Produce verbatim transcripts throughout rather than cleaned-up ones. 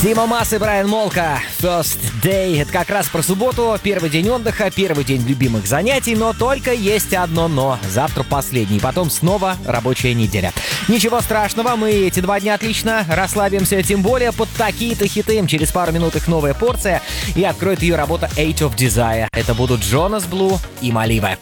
Тима Масс и Брайан Молко. First Day. Это как раз про субботу. Первый день отдыха, первый день любимых занятий. Но только есть одно но. Завтра последний. Потом снова рабочая неделя. Ничего страшного, мы эти два дня отлично расслабимся. Тем более под такие-то хиты. Через пару минут их новая порция. И откроет ее работа Age of Desire. Это будут Jonas Blue и Малива.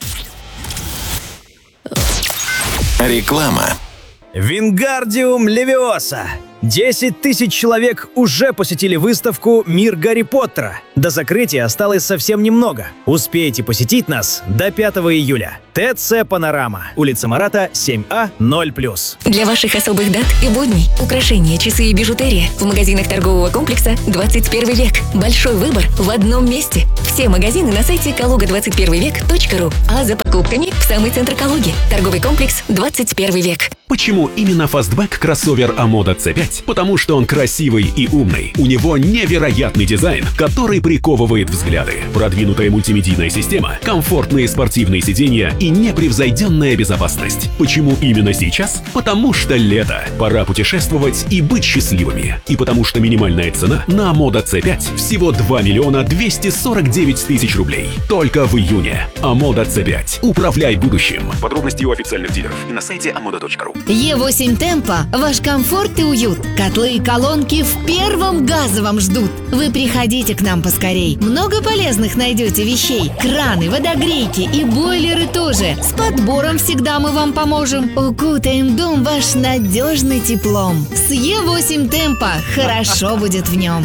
Реклама. Вингардиум Левиоса. десять тысяч человек уже посетили выставку «Мир Гарри Поттера». До закрытия осталось совсем немного. Успейте посетить нас до пятого июля. ТЦ «Панорама». Улица Марата, семь А, ноль плюс. Для ваших особых дат и будней украшения, часы и бижутерия в магазинах торгового комплекса «двадцать первый век». Большой выбор в одном месте. Все магазины на сайте калуга двадцать первый век точка ру. А за покупками в самый центр Калуги. Торговый комплекс «двадцать первый век». Почему именно фастбэк кроссовер Амода си пять? Потому что он красивый и умный. У него невероятный дизайн, который приковывает взгляды. Продвинутая мультимедийная система, комфортные спортивные сиденья и непревзойденная безопасность. Почему именно сейчас? Потому что лето. Пора путешествовать и быть счастливыми. И потому что минимальная цена на Амода си пять всего два миллиона двести сорок девять тысяч рублей. Только в июне. Амода си пять. Управляй будущим. Подробности у официальных дилеров и на сайте амода точка ру. Е восемь Темпо. Ваш комфорт и уют. Котлы и колонки в первом газовом ждут. Вы приходите к нам поскорей. Много полезных найдете вещей. Краны, водогрейки и бойлеры тоже. С подбором всегда мы вам поможем. Укутаем дом ваш надежный теплом. С Е восемь Темпо хорошо будет в нем.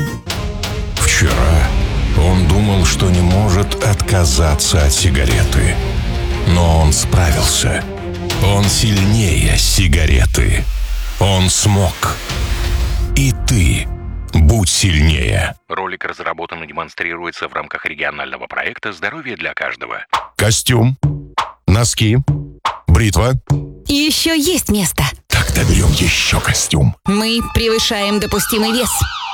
Вчера он думал, что не может отказаться от сигареты. Но он справился. Он сильнее сигареты. Он смог. И ты будь сильнее. Ролик разработан и демонстрируется в рамках регионального проекта «Здоровье для каждого». Костюм, носки, бритва. И еще есть место. Тогда берем еще костюм. Мы превышаем допустимый вес.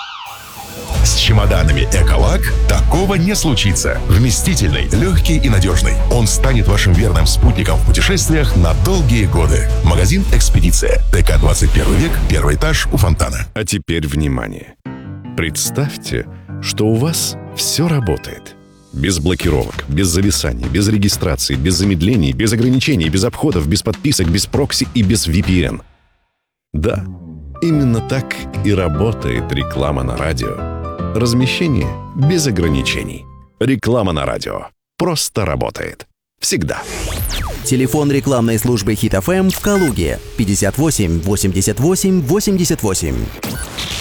С чемоданами «Эколак» такого не случится. Вместительный, легкий и надежный. Он станет вашим верным спутником в путешествиях на долгие годы. Магазин «Экспедиция». ТК двадцать первый век, первый этаж у фонтана. А теперь внимание. Представьте, что у вас все работает. Без блокировок, без зависаний, без регистрации, без замедлений, без ограничений, без обходов, без подписок, без прокси и без ви пи эн. Да, именно так и работает реклама на радио. Размещение без ограничений. Реклама на радио. Просто работает. Всегда. Телефон рекламной службы Хит эф эм в Калуге. пятьдесят восемь восемьдесят восемь восемьдесят восемь.